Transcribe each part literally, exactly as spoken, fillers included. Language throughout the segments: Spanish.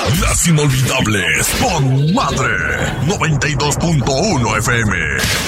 Las Inolvidables con Madre noventa y dos punto uno F M.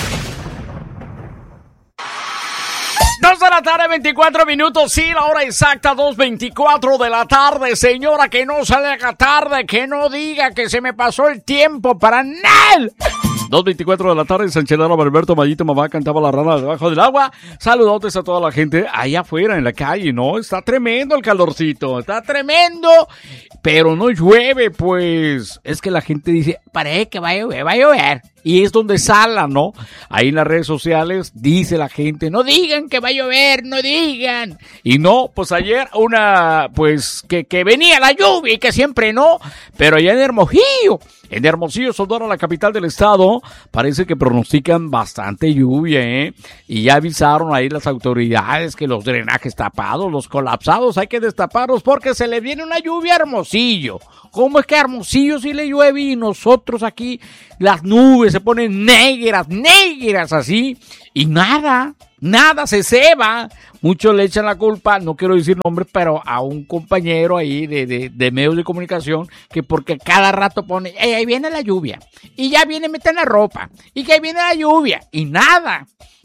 dos de la tarde, veinticuatro minutos, sí, la hora exacta, dos veinticuatro de la tarde. Señora, que no se le haga tarde, que no diga que se me pasó el tiempo para nada. dos veinticuatro de la tarde, Sánchez Lara, Alberto Mayito, mamá cantaba la rana debajo del agua. Saludotes a toda la gente allá afuera en la calle, ¿no? Está tremendo el calorcito, está tremendo, pero no llueve, pues. Es que la gente dice, parece que va a llover, va a llover. Y es donde sala, ¿no? Ahí en las redes sociales dice la gente, no digan que va a llover, no digan. Y no, pues ayer una, pues, que, que venía la lluvia y que siempre no. Pero allá en Hermosillo, en Hermosillo, Sonora, la capital del estado, parece que pronostican bastante lluvia, ¿eh? Y ya avisaron ahí las autoridades que los drenajes tapados, los colapsados, hay que destaparlos porque se le viene una lluvia a Hermosillo. ¿Cómo es que a Hermosillo sí le llueve y nosotros aquí las nubes se ponen negras, negras así? Y nada, nada se ceba. Muchos le echan la culpa, no quiero decir nombres, pero a un compañero ahí de, de, de medios de comunicación que porque cada rato pone, hey, ahí viene la lluvia. Y ya viene, meten la ropa. Y que ahí viene la lluvia. Y nada.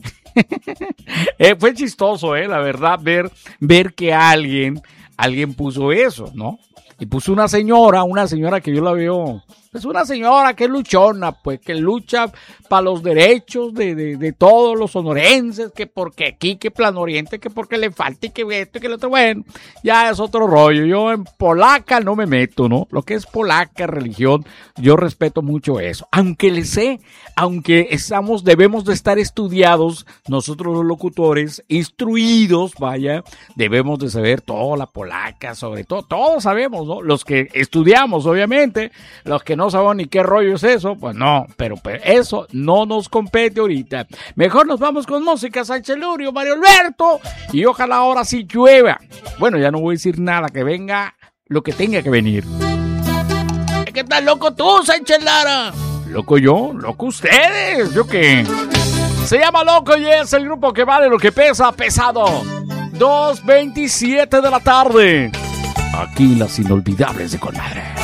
eh, fue chistoso, eh, la verdad, ver, ver que alguien, alguien puso eso, ¿no? Y puso una señora, una señora que yo la veo, es una señora que es luchona, pues que lucha para los derechos de, de, de todos los sonorenses, que porque aquí, que Plan Oriente, que porque le falta y que esto y que lo otro. Bueno, ya es otro rollo. Yo en polaca no me meto, ¿no? Lo que es polaca, religión, yo respeto mucho eso. Aunque le sé, aunque estamos, debemos de estar estudiados, nosotros los locutores, instruidos, vaya, debemos de saber toda la polaca, sobre todo, todos sabemos, ¿no? Los que estudiamos, obviamente, los que no sabemos ni qué rollo es eso, pues no, pero, pero eso no nos compete ahorita. Mejor nos vamos con música, Sánchez Lurio, Mario Alberto, y ojalá ahora sí llueva. Bueno, ya no voy a decir nada, que venga lo que tenga que venir. ¿Qué estás loco tú, Sánchez Lara? ¿Loco yo? ¿Loco ustedes? ¿Yo qué? Se llama Loco y es el grupo que vale lo que pesa, pesado. dos veintisiete de la tarde. Aquí las Inolvidables de Con Madre.